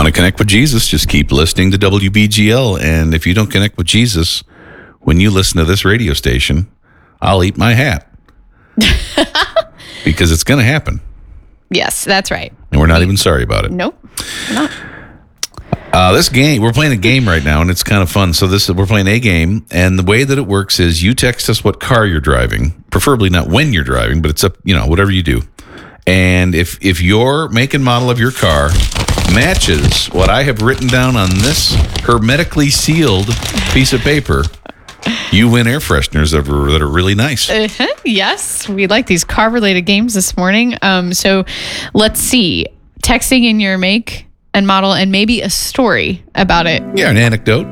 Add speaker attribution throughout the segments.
Speaker 1: Want to connect with Jesus? Just keep listening to WBGL. And if you don't connect with Jesus when you listen to this radio station, I'll eat my hat. Because it's going to happen.
Speaker 2: Yes, that's right.
Speaker 1: And we're not even sorry about it.
Speaker 2: Nope, we're not.
Speaker 1: This game, we're playing a game right now, and it's kind of fun. So we're playing a game, and the way that it works is you text us what car you're driving, preferably not when you're driving, but it's up, whatever you do. And if your make and model of your car matches what I have written down on this hermetically sealed piece of paper, you win air fresheners that are really nice.
Speaker 2: Yes, we like these car-related games this morning. So let's see. Texting in your make and model and maybe a story about it.
Speaker 1: Yeah, an anecdote.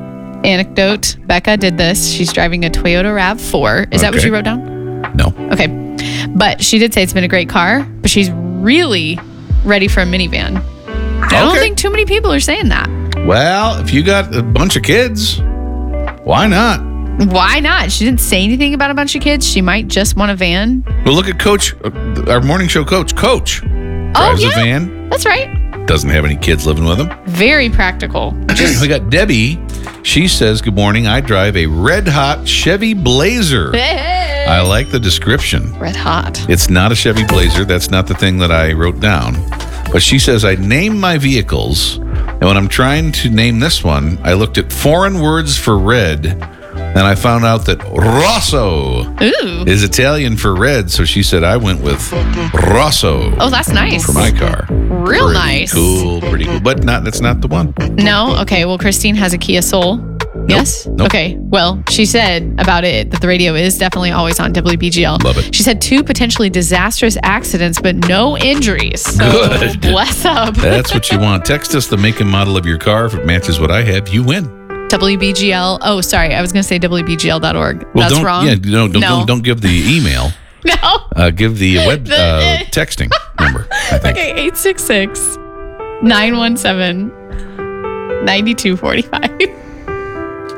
Speaker 2: Becca did this. She's driving a Toyota RAV4. Is that what you wrote down?
Speaker 1: No.
Speaker 2: Okay. But she did say it's been a great car, but she's really ready for a minivan. I don't think too many people are saying that.
Speaker 1: Well, if you got a bunch of kids, why not?
Speaker 2: Why not? She didn't say anything about a bunch of kids. She might just want a van.
Speaker 1: Well, look at Coach, our morning show coach. Coach drives a van.
Speaker 2: That's right.
Speaker 1: Doesn't have any kids living with him.
Speaker 2: Very practical.
Speaker 1: We got Debbie. She says, good morning. I drive a red hot Chevy Blazer.
Speaker 2: Hey.
Speaker 1: I like the description.
Speaker 2: Red hot.
Speaker 1: It's not a Chevy Blazer. That's not the thing that I wrote down. But she says, I name my vehicles. And when I'm trying to name this one, I looked at foreign words for red. And I found out that Rosso is Italian for red. So she said, I went with Rosso.
Speaker 2: Oh, that's nice.
Speaker 1: For my car.
Speaker 2: Real nice.
Speaker 1: Pretty cool. But that's not the one.
Speaker 2: No? Okay. Well, Christine has a Kia Soul. Yes?
Speaker 1: Nope.
Speaker 2: Okay. Well, she said about it that the radio is definitely always on WBGL.
Speaker 1: Love it.
Speaker 2: She said 2 potentially disastrous accidents, but no injuries. So
Speaker 1: Good.
Speaker 2: Bless up.
Speaker 1: That's what you want. Text us the make and model of your car. If it matches what I have, you win.
Speaker 2: WBGL. Oh, sorry. I was going to say WBGL.org.
Speaker 1: Well,
Speaker 2: That's wrong.
Speaker 1: Yeah, don't give the email.
Speaker 2: No.
Speaker 1: Give the web texting number, I think.
Speaker 2: Okay, 866-917-9245.